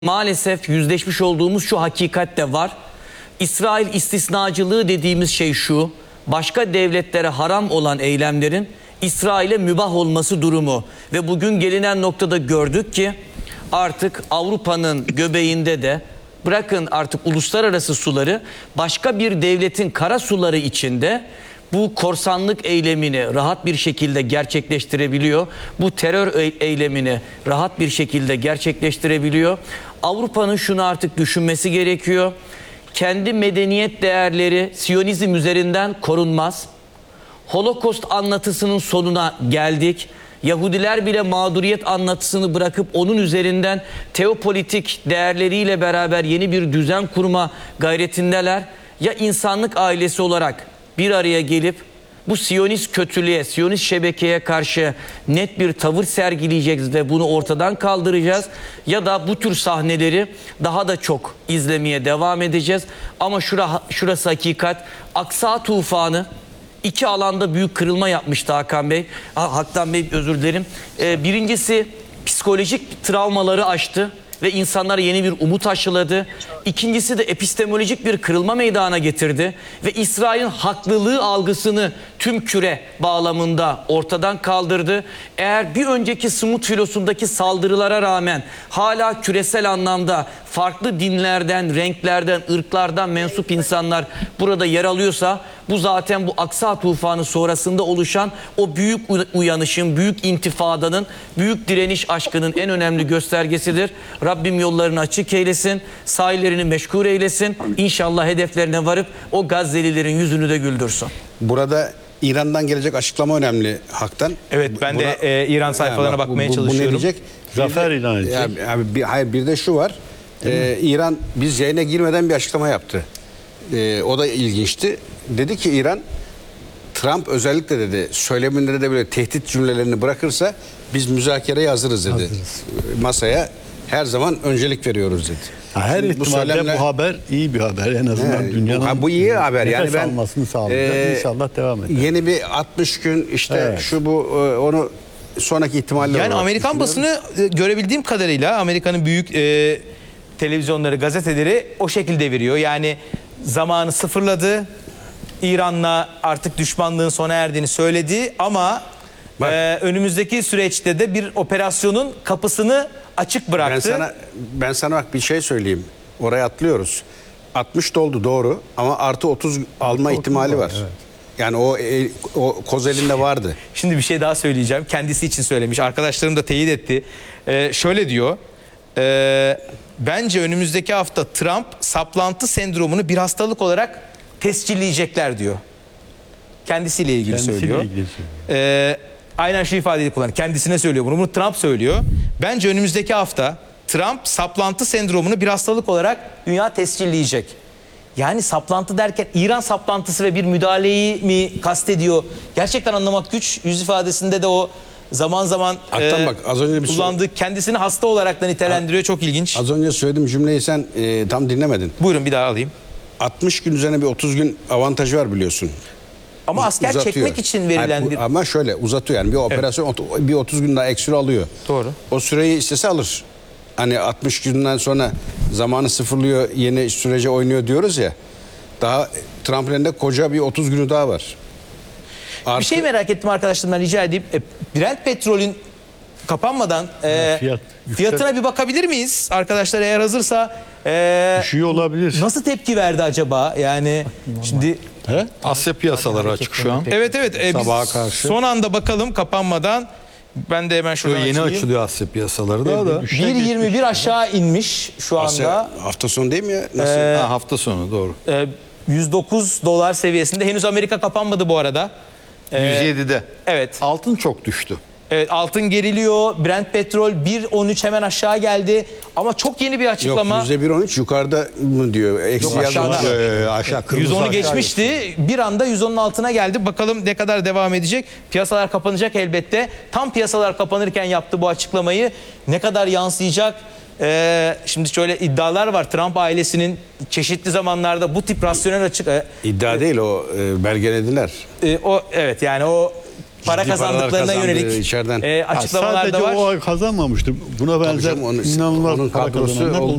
Maalesef yüzleşmiş olduğumuz şu hakikat de var. İsrail istisnacılığı dediğimiz şey şu: başka devletlere haram olan eylemlerin İsrail'e mübah olması durumu. Ve bugün gelinen noktada gördük ki artık Avrupa'nın göbeğinde de, bırakın artık uluslararası suları, başka bir devletin kara suları içinde bu korsanlık eylemini rahat bir şekilde gerçekleştirebiliyor. Bu terör eylemini rahat bir şekilde gerçekleştirebiliyor. Avrupa'nın şunu artık düşünmesi gerekiyor: kendi medeniyet değerleri Siyonizm üzerinden korunmaz. Holocaust anlatısının sonuna geldik. Yahudiler bile mağduriyet anlatısını bırakıp onun üzerinden teopolitik değerleriyle beraber yeni bir düzen kurma gayretindeler. Ya insanlık ailesi olarak bir araya gelip bu Siyonist kötülüğe, Siyonist şebekeye karşı net bir tavır sergileyeceğiz ve bunu ortadan kaldıracağız, ya da bu tür sahneleri daha da çok izlemeye devam edeceğiz. Ama şurası hakikat: Aksa tufanı iki alanda büyük kırılma yapmıştı Hakan Bey. Haktan Bey, özür dilerim. Birincisi, psikolojik travmaları aştı ve insanlara yeni bir umut aşıladı. İkincisi de epistemolojik bir kırılma meydana getirdi ve İsrail'in haklılığı algısını tüm küre bağlamında ortadan kaldırdı. Eğer bir önceki Smut filosundaki saldırılara rağmen hala küresel anlamda farklı dinlerden, renklerden, ırklardan mensup insanlar burada yer alıyorsa, bu zaten bu Aksa tufanı sonrasında oluşan o büyük uyanışın, büyük intifadanın, büyük direniş aşkının en önemli göstergesidir. Rabbim yollarını açık eylesin, sahillerini meşgul eylesin. İnşallah hedeflerine varıp o Gazze'lilerin yüzünü de güldürsün. Burada İran'dan gelecek açıklama önemli Hak'tan. Evet, ben de İran sayfalarına bakmaya çalışıyorum. Bu ne diyecek? Zafer ilan edecek. Hayır, bir de şu var. İran biz yayına girmeden bir açıklama yaptı. O da ilginçti. Dedi ki İran, Trump özellikle dedi söyleminde de böyle tehdit cümlelerini bırakırsa biz müzakereye hazırız dedi. Masaya her zaman öncelik veriyoruz dedi. Her ihtimalle bu haber iyi bir haber, en azından dünyanın bu iyi haber. Yani ben almasını sağlayacak. İnşallah devam eder. Yeni bir 60 gün işte şu bu onu sonraki ihtimalle. Yani Amerikan basını görebildiğim kadarıyla Amerika'nın büyük televizyonları, gazeteleri o şekilde veriyor. Yani zamanı sıfırladı. İran'la artık düşmanlığın sona erdiğini söyledi ama önümüzdeki süreçte de bir operasyonun kapısını açık bıraktı. Ben sana bak bir şey söyleyeyim. Oraya atlıyoruz. 60 doldu doğru ama artı 30 alma ihtimali var. Evet. Yani o koz elinde vardı. Şimdi bir şey daha söyleyeceğim. Kendisi için söylemiş. Arkadaşlarım da teyit etti. Şöyle diyor. Bence önümüzdeki hafta Trump saplantı sendromunu bir hastalık olarak tescilleyecekler diyor. Kendisiyle ilgili söylüyor. Aynen şu ifadeyi kullanıyor. Kendisine söylüyor bunu. Bunu Trump söylüyor. Bence önümüzdeki hafta Trump saplantı sendromunu bir hastalık olarak dünya tescilleyecek. Yani saplantı derken İran saplantısı ve bir müdahaleyi mi kastediyor? Gerçekten anlamak güç. Yüz ifadesinde de o zaman zaman bak, az önce kullandığı, kendisini hasta olarak da nitelendiriyor. Çok ilginç. Az önce söylediğim cümleyi sen tam dinlemedin. Buyurun bir daha alayım. 60 gün üzerine bir 30 gün avantajı var biliyorsun. Ama asker uzatıyor. çekmek için verilen bir... Ama şöyle uzatıyor yani bir operasyon bir 30 gün daha ekstra alıyor. Doğru. O süreyi istese alır. Hani 60 günden sonra zamanı sıfırlıyor, yeni sürece oynuyor diyoruz ya. Daha Trump'ın elinde koca bir 30 günü daha var. Bir şey merak ettim arkadaşlarımdan, rica edeyim. Brent petrolün kapanmadan fiyatına bir bakabilir miyiz? Arkadaşlar eğer hazırsa düşüyor olabilir. Nasıl tepki verdi acaba? Yani şimdi Asya piyasaları açık şu an. Evet. Sabaha Biz karşı. son anda bakalım kapanmadan. Ben de hemen şuradan yeni açayım. açılıyor Asya piyasaları da. 1.21 aşağı inmiş şu anda. Hafta sonu değil mi ya? Nasıl? Hafta sonu doğru. 109 dolar seviyesinde. Henüz Amerika kapanmadı bu arada. 107'de. Evet. Altın çok düştü. Evet, altın geriliyor. Brent petrol 1.13 hemen aşağı geldi. Ama çok yeni bir açıklama. Yok, %1.13 yukarıda mı diyor? Eksi aşağıda. Aşağı 110'u geçmişti. Bir anda 110'un altına geldi. Bakalım ne kadar devam edecek. Piyasalar kapanacak elbette. Tam piyasalar kapanırken yaptı bu açıklamayı. Ne kadar yansıyacak? Şimdi şöyle iddialar var. Trump ailesinin çeşitli zamanlarda bu tip rasyonel İddia değil, o belgelediler. Evet, yani o para Ciddi paralar kazandıklarına kazandığı yönelik içeriden. açıklamalar Sadece da var. o kazanmamıştır. Buna benzer canım, onun inanılmaz para kadrosu kazananlar oldu.